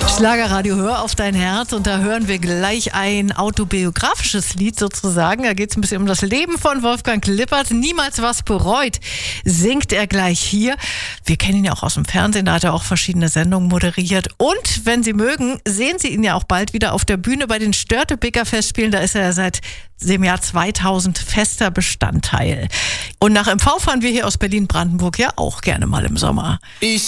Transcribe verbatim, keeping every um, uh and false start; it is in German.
Schlagerradio, hör auf dein Herz, und da hören wir gleich ein autobiografisches Lied sozusagen. Da geht es ein bisschen um das Leben von Wolfgang Lippert. Niemals was bereut, singt er gleich hier. Wir kennen ihn ja auch aus dem Fernsehen, da hat er auch verschiedene Sendungen moderiert. Und wenn Sie mögen, sehen Sie ihn ja auch bald wieder auf der Bühne bei den Störtebeker Festspielen. Da ist er seit dem Jahr zweitausend fester Bestandteil. Und nach M V fahren wir hier aus Berlin-Brandenburg ja auch gerne mal im Sommer. Ich